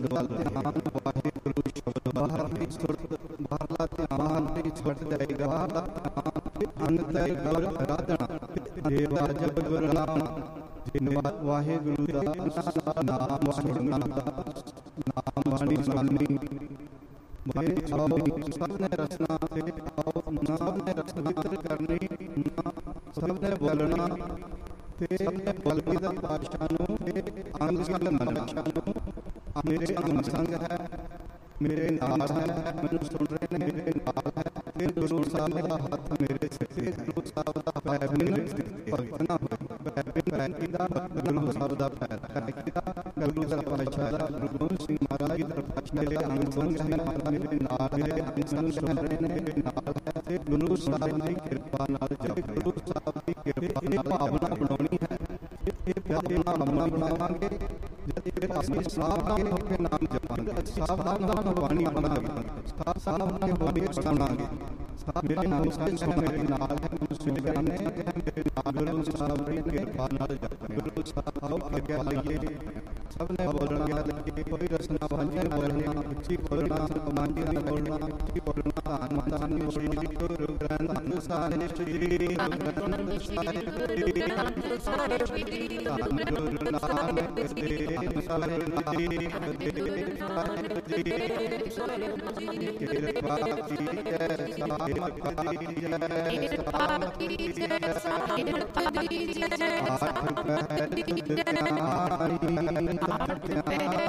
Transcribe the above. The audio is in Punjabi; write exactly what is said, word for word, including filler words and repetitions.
ਵੱਲ ਧਿਆਨ ਵਾਹਿਗੁਰੂ ਸ਼ਬਦ ਬਾਹਰ ਨਹੀਂ ਸੁਰਤ ਬਾਹਰਲਾ ਧਿਆਨ ਨਹੀਂ ਛੱਡ ਜਾਏਗਾ ਅੰਤਰ ਗੁਰ ਆਰਾਧਨਾ ਦੇਵਾ ਜਬ ਗੁਰ ਨਾਮ ਜਿਨ ਵਾਹਿਗੁਰੂ ਦਾ ਨਾਮ ਵਾਹਿਗੁਰੂ ਦਾ ਨਾਮ ਬਾਣੀ ਸੁਣਨੀ ਬਾਣੀ ਆਓ ਸਭ ਨੇ ਰਸਨਾ ਤੇ ਆਓ ਸਭ ਨੇ ਰਸਨਾ ਕਰਨੀ ਸਭ ਨੇ ਬੋਲਣਾ ਤੇ ਸਭ ਨੇ ਬੋਲਣੀ ਦਾ ਪਾਤਸ਼ਾਹ ਨੂੰ ਅੰਗ ਸੰਗ ਮਨਸ਼ਾ ਨੂੰ ਮੇਰੇ ਅੰਗ ਸੰਗ ਹੈ ਮੇਰੇ ਨਾਲ ਹੈ ਮੈਨੂੰ ਸੁਣ ਰਹੇ ਨੇ ਮੇਰੇ ਨਾਲ ਹੈ ਫਿਰ ਗੁਰੂ ਸਾਹਿਬ ਦਾ ਹੱਥ ਮੇਰੇ ਸਿਰ ਤੇ ਗੁਰੂ ਸਾਹਿਬ ਦਾ ਪੈਰ ਮੇਰੇ ਸਿਰ ਤੇ ਭਗਤ ਨਾ ਹੋਏ ਪੈਰ ਪੈਰ ਦਾ ਗੁਰੂ ਸਾਹਿਬ ਦਾ ਪੈਰ ਪੈਰ ਦਾ ਗੁਰੂ ਦਾ ਪਾਤਸ਼ਾਹ ਦਾ ਗੁਰੂ ਗੋਬਿੰਦ ਸਿੰਘ ਮਹਾਰਾਜ ਜੀ ਦਾ ਪਾਤਸ਼ਾਹ ਮੇਰੇ ਅੰਗ ਸੰਗ ਹੈ ਮੇਰੇ ਨਾਲ ਮੇਰੇ ਅੰਗ ਸੰਗ ਸੁਣ ਰਹੇ ਨੇ ਮੇਰੇ ਨਾਲ ਹੈ ਤੇ ਗੁਰੂ ਸਾਹਿਬ ਦੀ ਕਿਰਪਾ ਨਾਲ ਜਦ ਗੁਰੂ ਸਾਹਿਬ ਦੀ ਕਿਰਪਾ ਨਾਲ ਭਾਵਨਾ ਬਣਾਉਣੀ ਹੈ ਇਹ ਭਾਵਨਾ ਮਨਾ ਬਣਾਵਾਂਗੇ ਜਦ ਇਹ ਅਸੀਂ ਸਾਵਧਾਨ ਹੋ ਕੇ ਨਾਮ ਜਪਾਂਗੇ ਸਾਵਧਾਨ ਹੋ ਕੇ ਬਾਣੀ ਬਣਾਵਾਂਗੇ ਸਾਵਧਾਨ ਹੋ ਕੇ ਪੜਾਵਾਂਗੇ ਮੇਰੇ ਨਾਮ ਸੰਗ ਸੁਣ ਮੇਰੇ ਨਾਲ ਹੈ ਮੈਨੂੰ ਸੁਣ ਕੇ ਆਨੇ ਮੇਰੇ ਨਾਲ ਗੁਰੂ ਸਾਹਿਬ ਦੀ ਕਿਰਪਾ ਨਾਲ ਜਪਾਂਗੇ ਗੁਰੂ ਸਾਹਿਬ ਆਓ ਅੱਗੇ ਆਈਏ ਸਭ ਨੇ ਬੋਲਣਾ ਲੱਗੇ ਕੋਈ ਰਸਨਾ ਵਾਂਝੇ ਬੋਲਣਾ ਉੱਚੀ ਬੋਲਣਾ ਮਾਂਝੀ ਨਹੀਂ ਬੋਲਣਾ ਉੱਚੀ ਬੋਲਣਾ ਧੰਨ ਧੰਨ ਸ੍ਰੀ ਗੁਰੂ ਗ੍ਰੰਥ ਸਾਹਿਬ ਸ੍ਰੀ ਗੁਰੂ ਗ੍ਰੰਥ ਸਾਹਿਬ ਸ੍ਰੀ ਧੰਨ ਗੁਰੂ ਨਾਨਕ ਦੇਵ ਸਾਹਿਬ ਜੀ ਕਿਰਪਾ ਕੀਜੈ ਸਾਹਿਬ ਕੀਜੈ ਸਾਹਿਬ ਕੀਜੈ